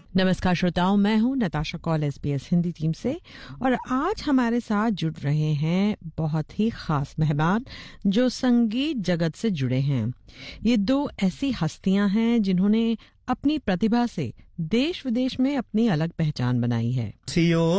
नमस्कार श्रोताओं, मैं हूं नताशा कौल SBS हिंदी टीम से और आज हमारे साथ जुड़ रहे हैं बहुत ही खास मेहमान जो संगीत जगत से जुड़े हैं। ये दो ऐसी हस्तियां हैं जिन्होंने अपनी प्रतिभा से देश विदेश में अपनी अलग पहचान बनाई है।